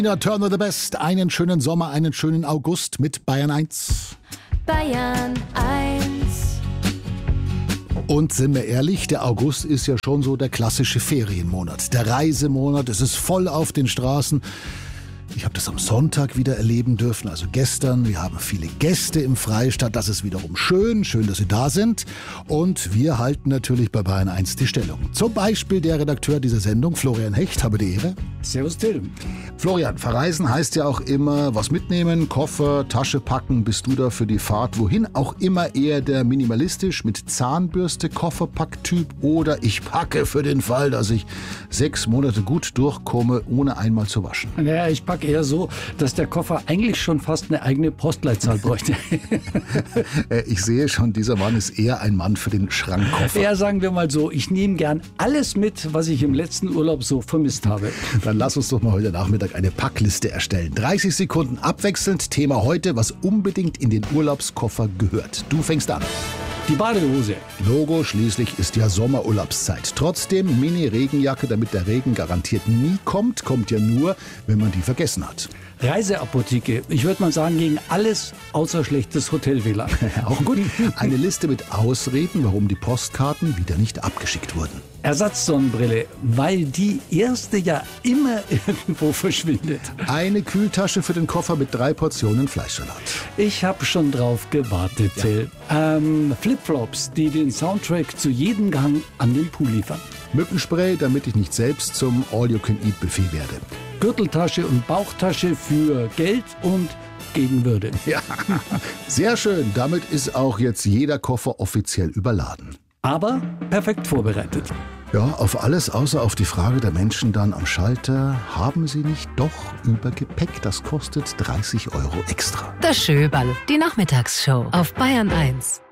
Ja, Turner the Best. Einen schönen Sommer, einen schönen August mit Bayern 1. Bayern 1. Und sind wir ehrlich, der August ist ja schon so der klassische Ferienmonat, der Reisemonat. Es ist voll auf den Straßen. Ich habe das am Sonntag wieder erleben dürfen, also gestern. Wir haben viele Gäste im Freistaat. Das ist wiederum schön, dass Sie da sind. Und wir halten natürlich bei Bayern 1 die Stellung. Zum Beispiel der Redakteur dieser Sendung, Florian Hecht. Habe die Ehre. Servus Till. Florian, verreisen heißt ja auch immer was mitnehmen, Koffer, Tasche packen. Bist du da für die Fahrt wohin? Auch immer eher der minimalistisch mit Zahnbürste Kofferpacktyp oder ich packe für den Fall, dass ich 6 Monate gut durchkomme, ohne einmal zu waschen? Naja, ich packe eher so, dass der Koffer eigentlich schon fast eine eigene Postleitzahl bräuchte. Ich sehe schon, dieser Mann ist eher ein Mann für den Schrankkoffer. Ja, sagen wir mal so, ich nehme gern alles mit, was ich im letzten Urlaub so vermisst habe. Dann lass uns doch mal heute Nachmittag eine Packliste erstellen. 30 Sekunden abwechselnd. Thema heute, was unbedingt in den Urlaubskoffer gehört. Du fängst an. Die Badehose. Logo, schließlich ist ja Sommerurlaubszeit. Trotzdem Mini-Regenjacke, damit der Regen garantiert nie kommt. Kommt ja nur, wenn man die vergessen hat. Reiseapotheke. Ich würde mal sagen, gegen alles außer schlechtes Hotel-WLAN. Auch gut. Eine Liste mit Ausreden, warum die Postkarten wieder nicht abgeschickt wurden. Ersatzsonnenbrille, weil die erste ja immer irgendwo verschwindet. Eine Kühltasche für den Koffer mit 3 Portionen Fleischsalat. Ich habe schon drauf gewartet, Till. Flipflops, die den Soundtrack zu jedem Gang an den Pool liefern. Mückenspray, damit ich nicht selbst zum All-You-Can-Eat-Buffet werde. Gürteltasche und Bauchtasche für Geld und gegen Würde. Ja, sehr schön. Damit ist auch jetzt jeder Koffer offiziell überladen. Aber perfekt vorbereitet. Ja, auf alles außer auf die Frage der Menschen dann am Schalter. Haben Sie nicht doch Übergepäck? Das kostet 30 € extra. Das Schöberl, die Nachmittagsshow auf Bayern 1.